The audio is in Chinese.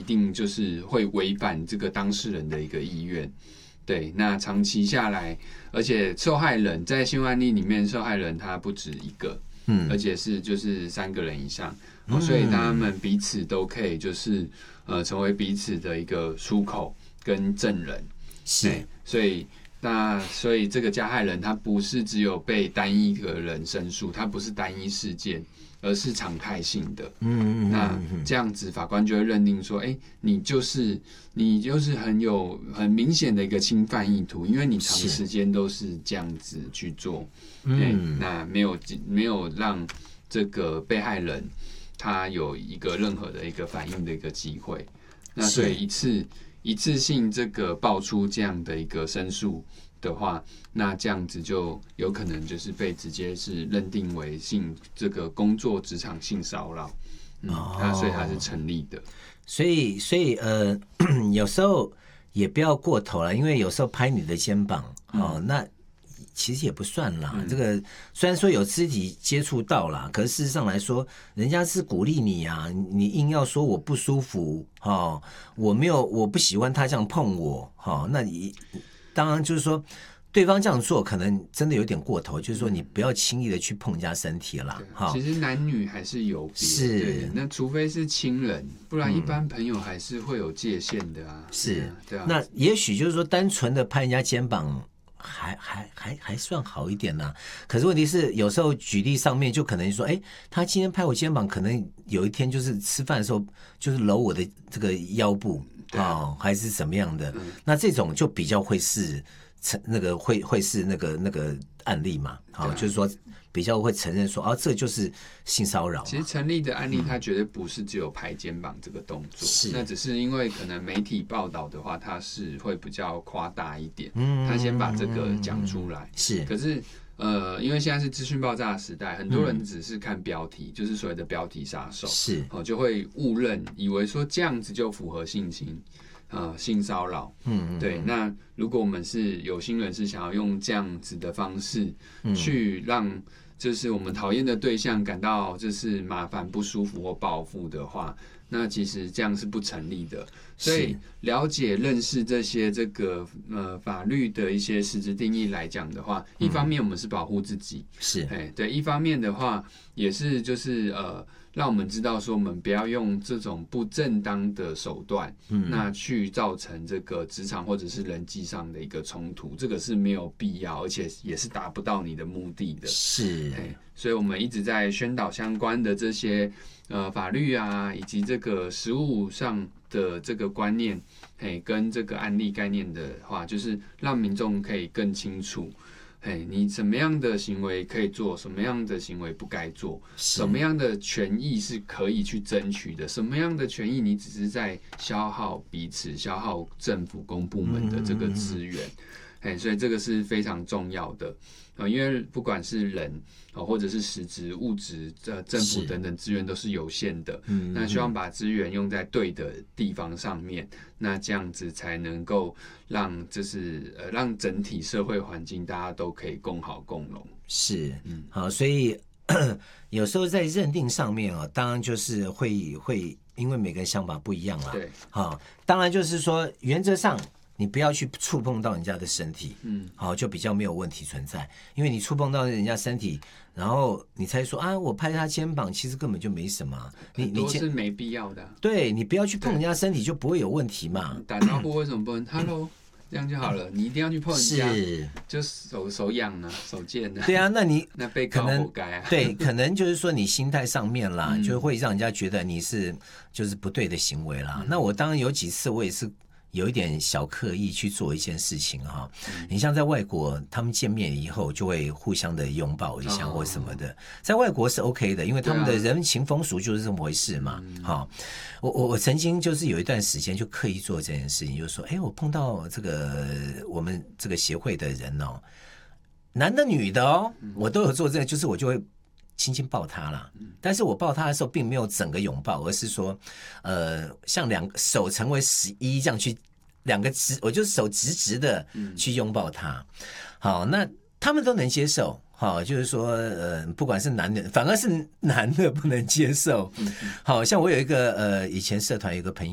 定就是会违反这个当事人的一个意愿。对，那长期下来，而且受害人在新闻案例里面，受害人他不止一个，而且是就是3个人以上，所以他们彼此都可以就是成为彼此的一个出口跟证人。 是， 所以这个加害人他不是只有被单一个人申诉，他不是单一事件，而是常态性的。那这样子法官就会认定说，你就是很明显的一个侵犯意图，因为你长时间都是这样子去做，那没有让这个被害人他有一个任何的一个反应的一个机会。那所以一次性这个爆出这样的一个申诉的话，那这样子就有可能就是被直接是认定为这个工作职场性骚扰，所以它是成立的。 所以有时候也不要过头了，因为有时候拍你的肩膀，那其实也不算啦。这个虽然说有肢体接触到啦，可是事实上来说，人家是鼓励你啊，你硬要说我不舒服，我不喜欢他这样碰我，那你当然就是说，对方这样做可能真的有点过头，就是说你不要轻易的去碰人家身体啦。 其实男女还是有别，是那除非是亲人，不然一般朋友还是会有界限的啊。 是， 对啊。 那也许就是说单纯的拍人家肩膀。还算好一点啦，可是问题是有时候举例上面就可能说，他今天拍我肩膀，可能有一天就是吃饭的时候就是搂我的这个腰部还是怎么样的，那这种就比较会是会是那个案例嘛，就是说比较会承认说这就是性骚扰。 其实成立的案例，它绝对不是只有拍肩膀这个动作，那只是因为可能媒体报道的话，它是会比较夸大一点，他先把这个讲出来。是，可是因为现在是资讯爆炸的时代，很多人只是看标题，就是所谓的标题杀手，是就会误认，以为说这样子就符合性骚扰。对。那如果我们是有心人士，想要用这样子的方式去让就是我们讨厌的对象感到就是麻烦、不舒服或报复的话，那其实这样是不成立的。所以了解、认识这些法律的一些实质定义来讲的话，一方面我们是保护自己，是对；一方面的话也是就是让我们知道说，我们不要用这种不正当的手段，那去造成这个职场或者是人际上的一个冲突，这个是没有必要，而且也是达不到你的目的的。是，所以我们一直在宣导相关的这些法律啊，以及这个实务上的这个观念，跟这个案例概念的话，就是让民众可以更清楚。你什么样的行为可以做，什么样的行为不该做，什么样的权益是可以去争取的，什么样的权益你只是在消耗彼此，消耗政府公部门的这个资源。所以这个是非常重要的，因为不管是人或者是实质物质、政府等等资源都是有限的，那希望把资源用在对的地方上面，那这样子才能够让让整体社会环境大家都可以共好共荣。是，好，所以有时候在认定上面当然就是会因为每个人想法不一样啦，对，当然就是说原则上。你不要去触碰到人家的身体，就比较没有问题存在。因为你触碰到人家身体，然后你才说我拍他肩膀，其实根本就没什么。你是没必要的。 对，你不要去碰人家身体，就不会有问题嘛。 打招呼为什么不能？Hello， 这样就好了。你一定要去碰人家，就手痒啊，手贱啊。 对啊，那被告活该啊。 对，可能就是说你心态上面啦，就会让人家觉得你就是不对的行为啦。那我当然有几次我也是。有一点小刻意去做一件事情你像在外国他们见面以后就会互相的拥抱一下或什么的，在外国是 OK 的，因为他们的人情风俗就是这么回事嘛。我曾经就是有一段时间就刻意做这件事情，就是说我碰到这个我们这个协会的人男的女的我都有做这个，就是我就会轻轻抱他啦，但是我抱他的时候并没有整个拥抱，而是说像两个手成为11这样去我就手直直的去拥抱他。好，那他们都能接受，就是说不管是男的，反而是男的不能接受。好像我有一个以前社团有一个朋友